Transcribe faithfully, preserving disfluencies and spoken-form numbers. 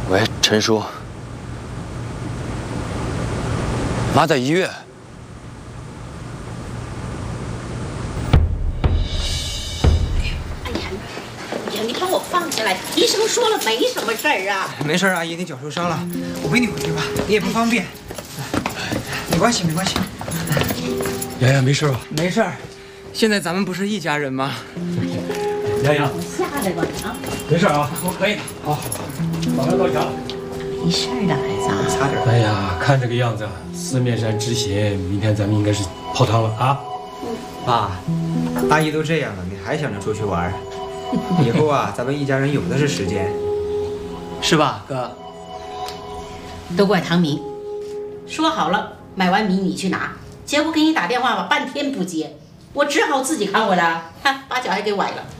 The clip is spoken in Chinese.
喂，陈叔，妈在医院。 哎呀，哎呀，你把我放下来！医生说了没什么事儿啊。 没事，阿姨，你脚受伤了，我背你回去吧，你也不方便。没关系，没关系。 洋洋没事吧？ 没事儿，现在咱们不是一家人吗？ 洋洋， 下来吧啊！ 没事啊， 我可以。 好，马上到家了。 没事的，孩子啊。 擦点。 哎呀，看这个样子，四面山之行，明天咱们应该是泡汤了啊。 爸，阿姨都这样了，你还想着出去玩？以后啊，咱们一家人有的是时间，是吧，哥？ 都怪唐明，说好了买完米你去拿，结果给你打电话吧，半天不接，我只好自己扛回来，看把脚还给崴了。